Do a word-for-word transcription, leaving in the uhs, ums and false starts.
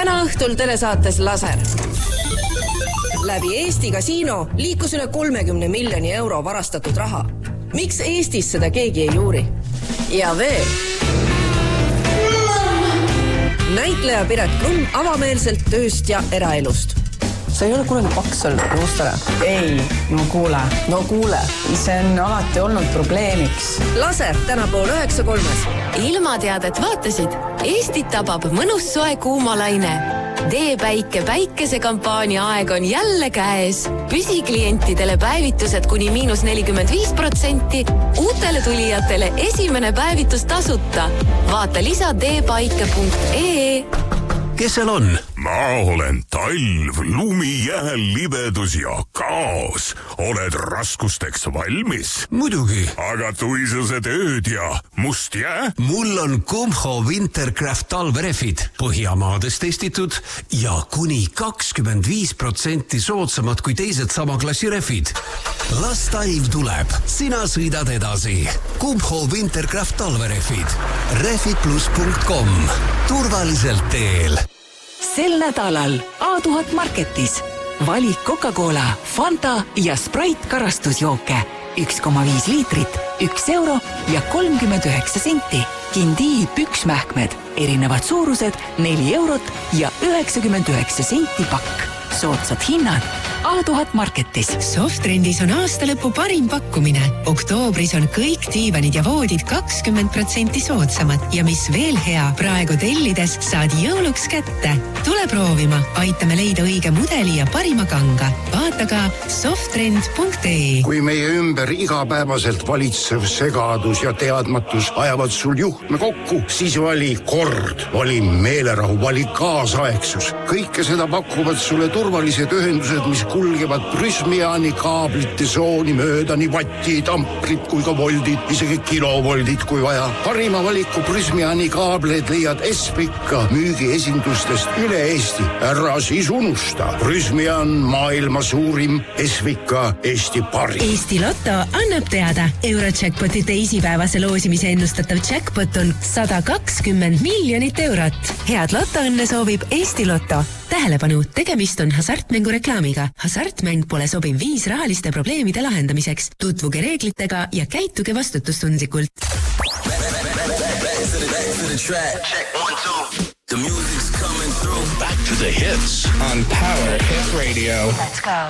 Täna õhtul telesaates Laser. Läbi Eesti kasiino liikus üle kolmekümne miljoni euro varastatud raha. Miks Eestis seda keegi ei juuri? Ja veel. Näitleja Piret Krumm avameelselt tööst ja eraelust. Sa ei ole kunagi paks olnud juustele? Ei, no kuule. No kuule. See on alati olnud probleemiks. Laser täna pool üheksa kolmes. Ilmateadet vaatasid? Eestit tabab mõnus soe kuumalaine. D-päike päikesekampaania aeg on jälle käes. Püsiklientidele päevitused kuni miinus nelikümmend viis protsenti. Uutele tulijatele esimene päevitus tasuta. Vaata lisa d paike punkt e e. Kes seal on? Ma olen talv, lumi, jääl, libedus ja kaos. Oled raskusteks valmis? Muidugi. Aga tuisused ööd ja must jää? Mul on Kumho Wintercraft talverefid. Põhjamaadest testitud ja kuni kakskümmend viis protsenti soodsamad kui teised sama klassi refid. Las talv tuleb. Sina sõidad edasi. Kumho Wintercraft talverefid. refid plus punkt com. Turvaliselt teel. Sel nädalal A tuhat Marketis valik Coca-Cola, Fanta ja Sprite karastusjooke. üks koma viis liitrit, üks euro ja kolmkümmend üheksa senti. Kindi püksmähkmed, erinevad suurused, neli eurot ja üheksakümmend üheksa senti pakk. Soodsad hinnad A tuhat Marketis. Softrendis on aastalõpu parim pakkumine. Oktoobris on kõik diivanid ja voodid kakskümmend protsenti soodsamad. Ja mis veel hea, praegu tellides saad jõuluks kätte. Tule proovima, aitame leida õige mudeli ja parima kanga. Vaata ka softrend punkt e e. Kui meie ümber igapäevaselt valitsev segadus ja teadmatus ajavad sul juhtme kokku, siis vali kord, vali meelerahu, vali kaasaegsus. Kõike seda pakuvad sulle turvalised ühendused, mis kulgevad Prysmiani kaablite sooni mööda nii vatti, tamprid kui ka voldid, isegi kilovoldid kui vaja. Parima valiku Prysmiani kaableid leiad Espika müügiesindustest üle Eesti. Ära siis unusta. Prysmian maailma suurim, Espika Eesti parim. Eesti Lotto annab teada. Eurojackpoti teisipäevase loosimise ennustatav jackpot on sada kakskümmend miljonit eurot. Head Lotto õnne soovib Eesti Lotto. Tähelepanu, tegemist on hasartmängu reklaamiga. Hasartmäng pole sobiv viis rahaliste probleemide lahendamiseks. Tutvuge reeglitega ja käituge vastutustundlikult. The music's coming through. Back to the hits on Power Hit Radio. Let's go.